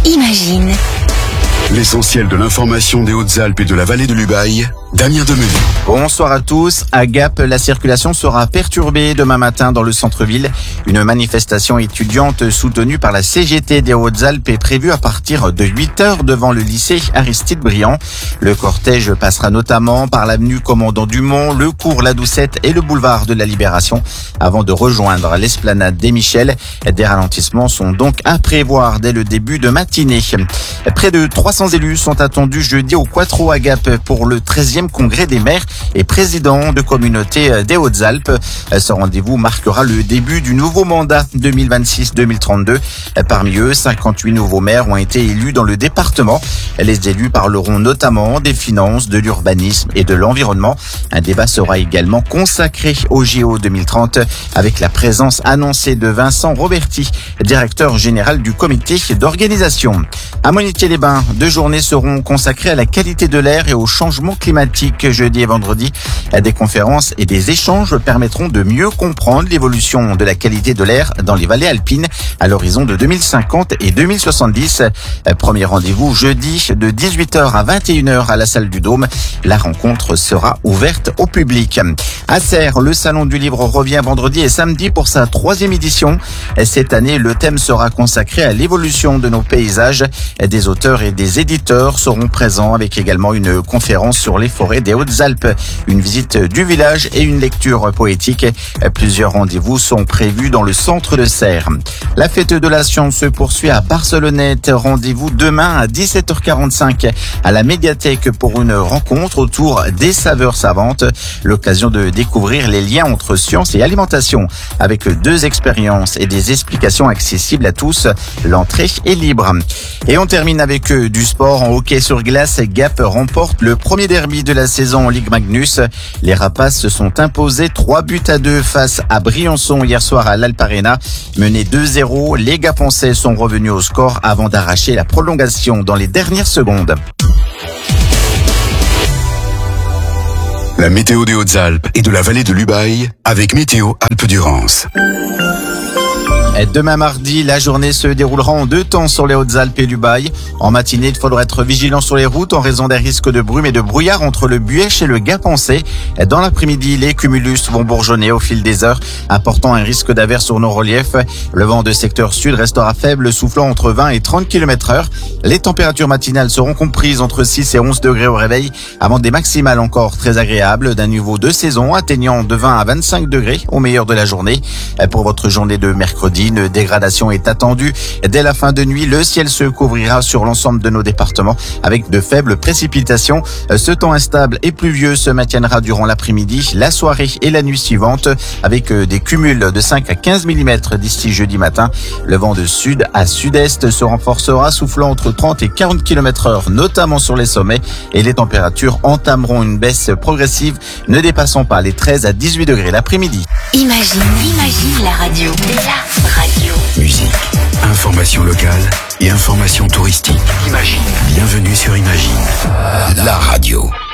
Imagine. L'essentiel de l'information des Hautes-Alpes et de la vallée de l'Ubaye, Damien Demenu. Bonsoir à tous. À Gap, la circulation sera perturbée demain matin dans le centre-ville. Une manifestation étudiante soutenue par la CGT des Hautes-Alpes est prévue à partir de 8h devant le lycée Aristide Briand. Le cortège passera notamment par l'avenue Commandant Dumont, le cours La Doucette et le boulevard de la Libération avant de rejoindre l'esplanade des Michel. Des ralentissements sont donc à prévoir dès le début de matinée. Près de 300 élus sont attendus jeudi au Quattro à Gap pour le 13e congrès des maires et présidents de communautés des Hautes-Alpes. Ce rendez-vous marquera le début du nouveau mandat 2026-2032. Parmi eux, 58 nouveaux maires ont été élus dans le département. Les élus parleront notamment des finances, de l'urbanisme et de l'environnement. Un débat sera également consacré au JO 2030 avec la présence annoncée de Vincent Roberti, directeur général du comité d'organisation. À Montier-les-Bains, 2 journées seront consacrées à la qualité de l'air et au changement climatique jeudi et vendredi. Des conférences et des échanges permettront de mieux comprendre l'évolution de la qualité de l'air dans les vallées alpines à l'horizon de 2050 et 2070. Premier rendez-vous jeudi de 18h à 21h à la salle du Dôme. La rencontre sera ouverte au public. À Serres, le Salon du Livre revient vendredi et samedi pour sa 3e édition. Cette année, le thème sera consacré à l'évolution de nos paysages. Des auteurs et des éditeurs seront présents avec également une conférence sur les forêts des Hautes-Alpes, une visite du village et une lecture poétique. Plusieurs rendez-vous sont prévus dans le centre de Serres. La fête de la science se poursuit à Barcelonnette. Rendez-vous demain à 17h45 à la médiathèque pour une rencontre autour des saveurs savantes. L'occasion de découvrir les liens entre science et alimentation avec 2 expériences et des explications accessibles à tous. L'entrée est libre. Et on termine avec du sport. En hockey sur glace, Gap remporte le premier derby de la saison en Ligue Magnus. Les Rapaces se sont imposés 3-2 face à Briançon hier soir à l'Alp Arena. Menés 2-0, les Gapençais sont revenus au score avant d'arracher la prolongation dans les dernières secondes. La météo des Hautes-Alpes et de la vallée de l'Ubaye avec Météo Alpes-Durance. Demain mardi, la journée se déroulera en 2 temps sur les Hautes-Alpes et l'Ubaye. En matinée, il faudra être vigilant sur les routes en raison des risques de brume et de brouillard entre le Buëch et le Gapençais. Dans l'après-midi, les cumulus vont bourgeonner au fil des heures, apportant un risque d'averse sur nos reliefs. Le vent de secteur sud restera faible, soufflant entre 20 et 30 km/h. Les températures matinales seront comprises entre 6 et 11 degrés au réveil, avant des maximales encore très agréables, d'un niveau de saison atteignant de 20 à 25 degrés au meilleur de la journée. Pour votre journée de mercredi, une dégradation est attendue. Dès la fin de nuit, le ciel se couvrira sur l'ensemble de nos départements avec de faibles précipitations. Ce temps instable et pluvieux se maintiendra durant l'après-midi, la soirée et la nuit suivante avec des cumuls de 5 à 15 mm d'ici jeudi matin. Le vent de sud à sud-est se renforcera, soufflant entre 30 et 40 km/h, notamment sur les sommets, et les températures entameront une baisse progressive, ne dépassant pas les 13 à 18 degrés l'après-midi. Imagine la radio. La radio. Musique, information locale et information touristique. Imagine. Bienvenue sur Imagine, la radio.